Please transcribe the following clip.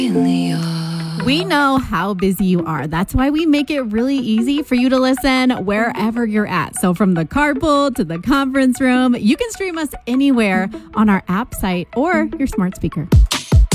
We know how busy you are. That's why we make it really easy for you to listen wherever you're at. So from the carpool to the conference room, you can stream us anywhere on our app, site, or your smart speaker.